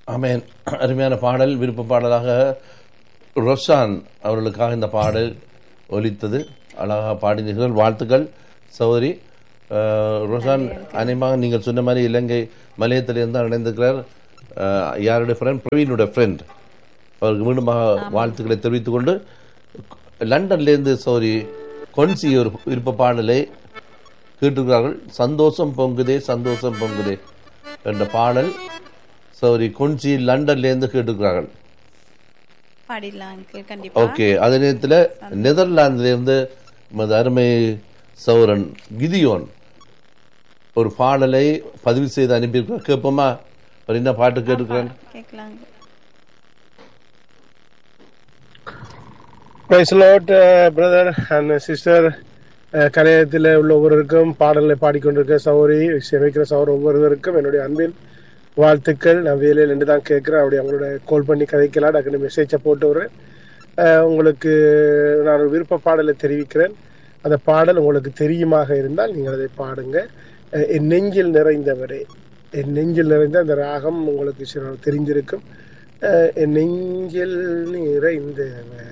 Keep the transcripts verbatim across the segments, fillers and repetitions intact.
ஆமென். அருமையான பாடல், விருப்ப பாடலாக ரொஷான் அவர்களுக்காக இந்த பாடல் ஒலித்தது. அழகாக பாடினீர்கள், வாழ்த்துக்கள் சகோதரி. அஹ், ரொஷான் அநேகமாக நீங்கள் சொன்ன மாதிரி இலங்கை மலையத்திலிருந்து இணைந்திருக்கிறார். அஹ், யாருடைய ஃப்ரெண்ட்? பிரவீனுடைய ஃப்ரெண்ட். அவருக்கு மீண்டுமாக வாழ்த்துக்களை தெரிவித்துக் கொண்டு, லண்டன்லேருந்து சகோதரி கொன்சி ஒரு விருப்ப பாடலை கேட்டிருக்கிறார்கள். சந்தோஷம் பொங்குதே சந்தோஷம் பொங்குதே என்ற பாடல் சௌரி கொன்சி லண்டன்ல இருந்து கேட்டுக்கிறார்கள். ஓகே, அதே நேரத்தில் நெதர்லாந்துல இருந்து அருமை சௌரன் கிதியோன் ஒரு பாடலை பதிவு செய்து அனுப்பியிருக்கிறார். கேட்போமா? அவர் என்ன பாட்டு கேட்டுக்கிறார்? Praise the Lord, uh, brother and sister. கலையத்தில் உள்ள ஒவ்வொருவருக்கும் பாடலை பாடிக்கொண்டிருக்க சௌரி சேமிக்கிற சௌர் ஒவ்வொருவருக்கும் என்னுடைய அன்பின் வாழ்த்துக்கள். நான் வேலையில் நின்று தான் கேட்குறேன். அப்படி அவங்களோட கால் பண்ணி கதைக்கலாம், டக்குனு மெசேஜை போட்டு விடுறேன். உங்களுக்கு நான் ஒரு விருப்ப பாடலை தெரிவிக்கிறேன். அந்த பாடல் உங்களுக்கு தெரியுமாக இருந்தால் நீங்கள் அதை பாடுங்க. என் நெஞ்சில் நிறைந்தவரே, என் நெஞ்சில் நிறைந்த அந்த ராகம் உங்களுக்கு சில தெரிஞ்சிருக்கும். என் நெஞ்சில் நிறைந்தவரே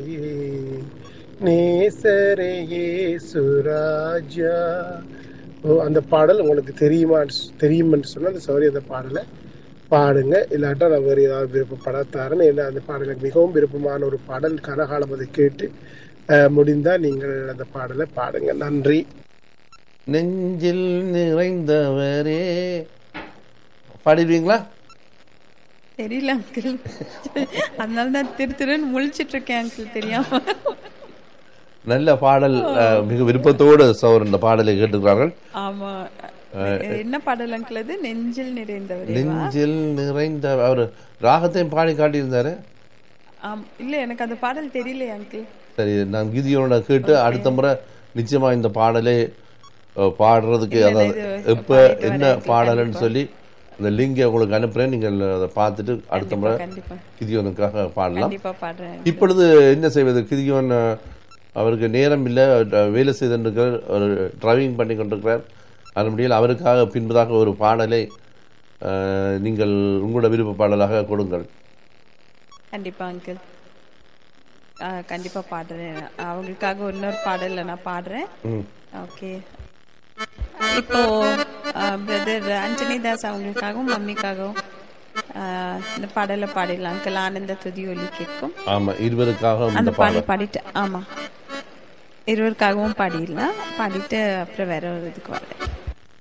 நேசரே சுராஜா, அந்த பாடல் உங்களுக்கு தெரியுமா தெரியுமென்று சொன்ன அந்த சௌரி அந்த பாடலை பாடுங்க. இல்லாட்டா நான் வேறு ஏதாவது விருப்பப்படத்தாருன்னு. ஏன்னா அந்த பாடலுக்கு மிகவும் விருப்பமான ஒரு பாடல். கனகாலம் அதை கேட்டு முடிந்தால் நீங்கள் அந்த பாடலை பாடுங்க. நன்றி. நெஞ்சில் நிறைந்தவரே பாடிடுவீங்களா? தெரியல அங்கிள், அதனால தான் திரு திருன்னு முழிச்சிட்டு இருக்கேன் அங்கிள், தெரியாம. நல்ல பாடல், மிக விருப்பத்தோடு சௌர் இந்த பாடலை கேட்டுக்கிறார்கள். ஆமா, என்ன பாடல் அங்கிள் அது? நெஞ்சில் நிறைந்தவர். நெஞ்சில் நிறைந்த அவர் ராகத்தையும் பாடி காட்டியிருந்தாரு. இல்ல, எனக்கு அந்த பாடல் தெரியல அங்கிள். சரி, நான் கீதியோட கேட்டு அடுத்த முறை நிச்சயமா இந்த பாடலை பாடுறதுக்கு, அதாவது எப்ப என்ன பாடல்னு சொல்லி இந்த லிங்கை உங்களுக்கு அனுப்புறேன். நீங்கள் அதை பார்த்துட்டு அடுத்த முறை கிதியோனுக்காக பாடலாம். இப்பொழுது என்ன செய்வது? கிதியோன் அவருக்கு நேரம் இல்லை, வேலை செய்திருக்கிறார், அவர் டிரைவிங் பண்ணி கொண்டிருக்கிறார். அதன்படியில் அவருக்காக பின்பதாக ஒரு பாடலை நீங்கள் உங்களோட விருப்ப பாடலாக கொடுங்கள். கண்டிப்பா அங்கிள், கண்டிப்பா பாடுறேன். அவங்களுக்காக இன்னொரு பாடல நான் பாடுறேன். ஓகே, இப்போ பிரதர் அஞ்சனி தாஸ் அவங்களுக்காகவும் மம்மிக்காகவும் இந்த பாடலை பாடிடலாம் அங்கிள். ஆனந்த துதி ஒலி கேட்கும். ஆமா, இருவருக்காக அந்த பாடல் பாடிட்டு, ஆமா இருவருக்காகவும் பாடிடலாம். பாடிட்டு அப்புறம் வேற ஒரு இதுக்கு வரேன்.